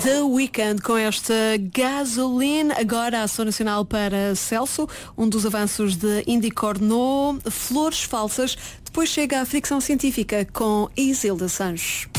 The Weeknd com esta Gasoline. Agora a ação nacional para Celso, um dos avanços de Indicor no Flores Falsas. Depois chega a fricção científica com Isilda Sanches.